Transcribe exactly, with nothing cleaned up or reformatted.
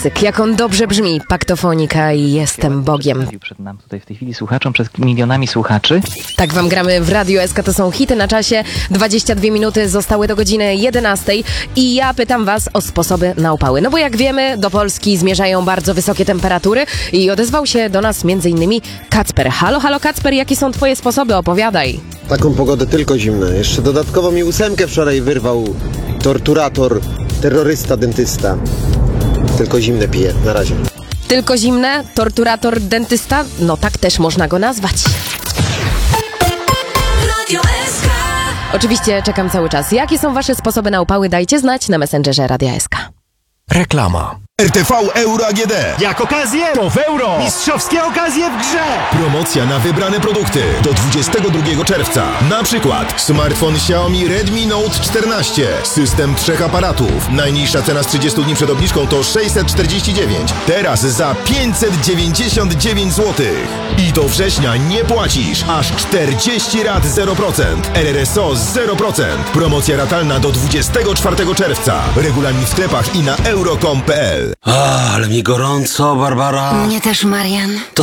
Jak on dobrze brzmi, Paktofonika i Jestem Bogiem. Przed nam tutaj w tej chwili słuchaczom, przed milionami słuchaczy. Tak wam gramy w Radio S K, to są hity na czasie. dwadzieścia dwie minuty zostały do godziny jedenastej i ja pytam was o sposoby na upały. No bo jak wiemy, do Polski zmierzają bardzo wysokie temperatury i odezwał się do nas między innymi Kacper. Halo, halo Kacper, jakie są twoje sposoby? Opowiadaj. Taką pogodę tylko zimne. Jeszcze dodatkowo mi ósemkę wczoraj wyrwał torturator, terrorysta, dentysta. Tylko zimne piję, na razie. Tylko zimne? Torturator, dentysta? No tak też można go nazwać. Radio S K. Oczywiście czekam cały czas. Jakie są wasze sposoby na upały? Dajcie znać na Messengerze Radia S K. Reklama. R T V Euro A G D. Jak okazję, to w euro! Mistrzowskie okazje w grze! Promocja na wybrane produkty do dwudziestego drugiego czerwca. Na przykład smartfon Xiaomi Redmi Note czternaście. System trzech aparatów. Najniższa cena z trzydziestu dni przed obniżką to sześćset czterdzieści dziewięć. Teraz za pięćset dziewięćdziesiąt dziewięć złotych. I do września nie płacisz. Aż czterdzieści rat zero procent. R R S O zero procent. Promocja ratalna do dwudziestego czwartego czerwca. Regulamin w sklepach i na euro kropka com kropka p l. A, ale mi gorąco, Barbara. Mnie też, Marian. To